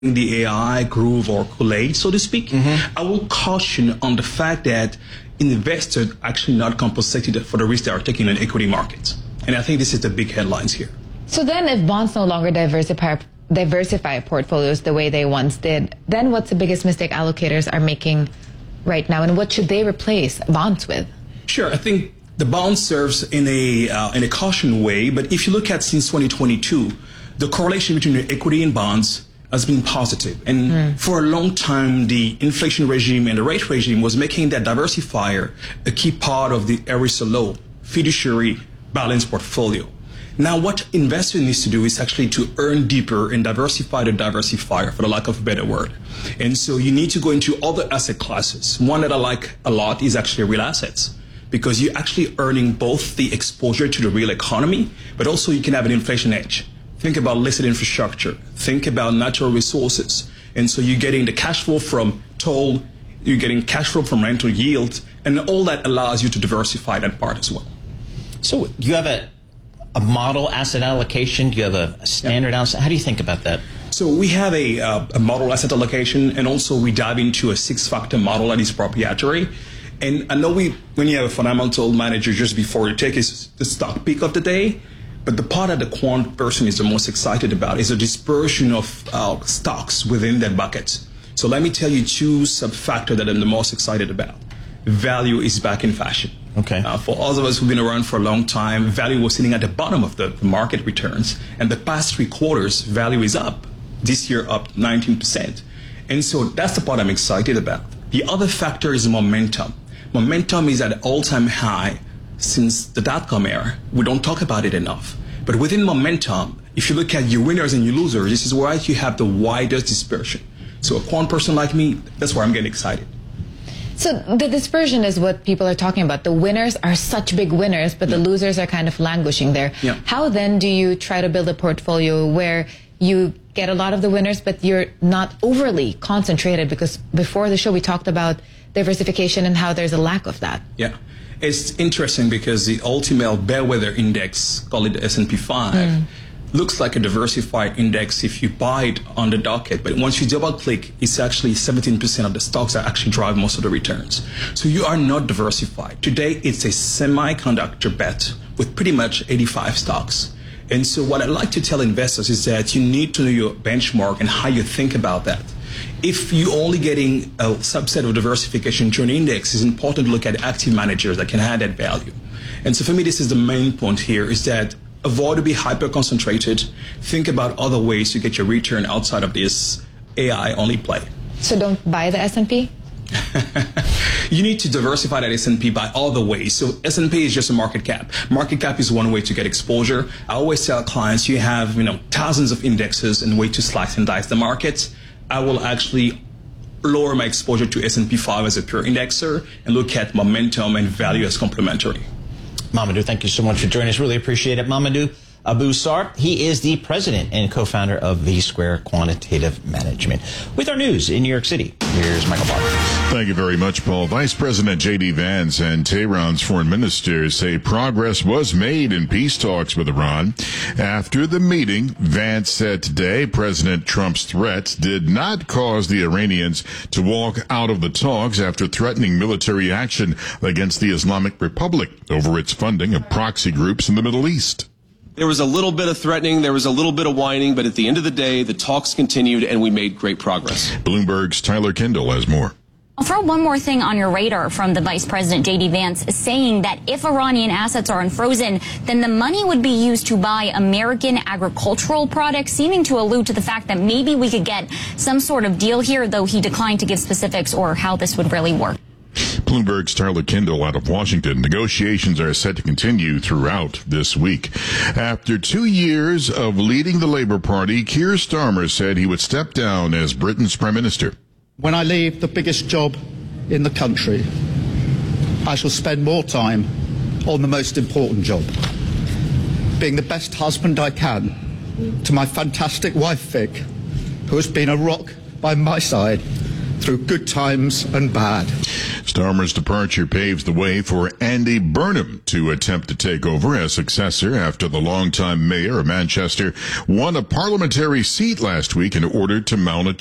the AI groove or Kool-Aid, so to speak. I will caution on the fact that investors are actually not compensated for the risk they are taking in equity markets. And I think this is the big headlines here. So then if bonds no longer diversify portfolios the way they once did, then what's the biggest mistake allocators are making right now, and what should they replace bonds with? Sure, I think the bond serves in a caution way, but if you look at since 2022, the correlation between the equity and bonds has been positive. And for a long time, the inflation regime and the rate regime was making that diversifier a key part of the every so low fiduciary balanced portfolio. Now, what investor needs to do is actually to earn deeper and diversify the diversifier, for the lack of a better word. And so you need to go into other asset classes. One that I like a lot is actually real assets, because you're actually earning both the exposure to the real economy, but also you can have an inflation edge. Think about listed infrastructure. Think about natural resources. And so you're getting the cash flow from toll, you're getting cash flow from rental yield, and all that allows you to diversify that part as well. So do you have a model asset allocation? Do you have a standard asset? How do you think about that? So we have a model asset allocation, and also we dive into a 6-factor model that is proprietary. And I know when you have a fundamental manager just before you take is the stock pick of the day, but the part that the quant person is the most excited about is the dispersion of stocks within that bucket. So let me tell you 2 sub-factors that I'm the most excited about. Value is back in fashion. Okay. For all of us who've been around for a long time, value was sitting at the bottom of the market returns. And the past 3 quarters, value is up. This year, up 19%. And so that's the part I'm excited about. The other factor is momentum. Momentum is at an all-time high since the dot-com era. We don't talk about it enough. But within momentum, if you look at your winners and your losers, this is where you have the widest dispersion. So a quant person like me, that's where I'm getting excited. So the dispersion is what people are talking about. The winners are such big winners, but the losers are kind of languishing there. Yeah. How then do you try to build a portfolio where you get a lot of the winners, but you're not overly concentrated? Because before the show, we talked about diversification and how there's a lack of that. Yeah. It's interesting because the ultimate bellwether index, call it the S&P 5, looks like a diversified index if you buy it on the docket. But once you double click, it's actually 17% of the stocks that actually drive most of the returns. So you are not diversified. Today, it's a semiconductor bet with pretty much 85 stocks. And so what I like to tell investors is that you need to know your benchmark and how you think about that. If you're only getting a subset of diversification to an index, it's important to look at active managers that can add that value. And so for me, this is the main point here, is that avoid to be hyper-concentrated. Think about other ways to get your return outside of this AI-only play. So don't buy the S&P? You need to diversify that S&P by other ways. So S&P is just a market cap. Market cap is one way to get exposure. I always tell clients you have thousands of indexes and way to slice and dice the markets. I will actually lower my exposure to S&P 5 as a pure indexer and look at momentum and value as complementary. Mamadou, thank you so much for joining us. Really appreciate it. Mamadou Abou-Sarr, he is the president and co-founder of V-Square Quantitative Management. With our news in New York City, here's Michael Barr. Thank you very much, Paul. Vice President J.D. Vance and Tehran's foreign ministers say progress was made in peace talks with Iran. After the meeting, Vance said today President Trump's threats did not cause the Iranians to walk out of the talks after threatening military action against the Islamic Republic over its funding of proxy groups in the Middle East. There was a little bit of threatening, there was a little bit of whining, but at the end of the day, the talks continued and we made great progress. Bloomberg's Tyler Kendall has more. I'll throw one more thing on your radar from the Vice President J.D. Vance saying that if Iranian assets are unfrozen, then the money would be used to buy American agricultural products, seeming to allude to the fact that maybe we could get some sort of deal here, though he declined to give specifics or how this would really work. Bloomberg's Tyler Kendall out of Washington. Negotiations are set to continue throughout this week. After 2 years of leading the Labour Party, Keir Starmer said he would step down as Britain's Prime Minister. When I leave the biggest job in the country, I shall spend more time on the most important job, being the best husband I can to my fantastic wife, Vic, who has been a rock by my side through good times and bad. Starmer's departure paves the way for Andy Burnham to attempt to take over as successor after the longtime mayor of Manchester won a parliamentary seat last week in order to mount a